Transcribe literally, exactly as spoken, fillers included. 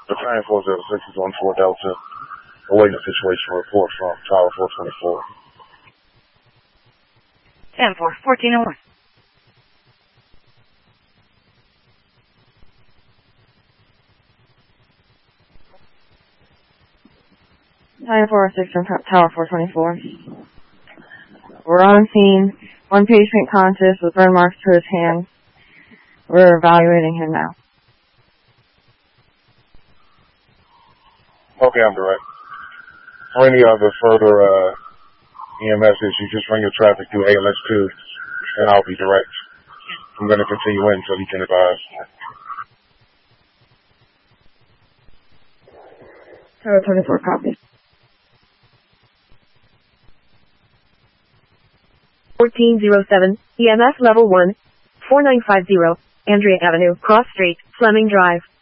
The Triumph four zero six is on four Delta, awaiting a situation report from Tower four twenty-four. ten four, fourteen oh one. nine four six from Tower four twenty-four. We're on scene. One patient conscious with burn marks to his hands. We're evaluating him now. Okay, I'm direct. For any other further uh, E M S issues, just run your traffic through A L S two, and I'll be direct. I'm going to continue in until he can advise. Tower twenty-four, copy. fourteen oh seven, E M S level one, four nine five zero, Andrea Avenue, Cross Street, Fleming Drive.